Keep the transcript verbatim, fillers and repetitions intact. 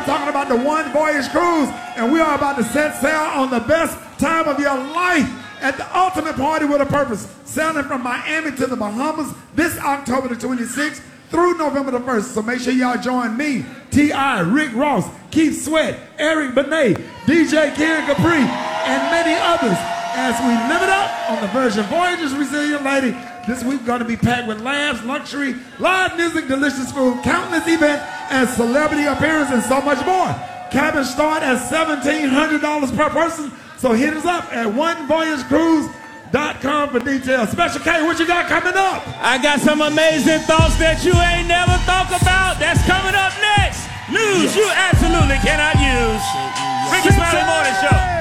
I'm talking about the One Voyage Cruise, and we are about to set sail on the best time of your life at the ultimate party with a purpose, sailing from Miami to the Bahamas this October the twenty-sixth through November the first. So make sure y'all join me, T I, Rick Ross, Keith Sweat, Eric Benet, D J Karen Capri, and many others as we live it up on the Virgin Voyages Resilient Lady. This week going to be packed with laughs, luxury, live music, delicious food, countless events, and celebrity appearances, and so much more. Cabins start at seventeen hundred dollars per person, so hit us up at one voyage cruise dot com for details. Special K, what you got coming up? I got some amazing thoughts that you ain't never thought about. That's coming up next. News yes. you absolutely cannot use. Ricky Smiley Morning Show.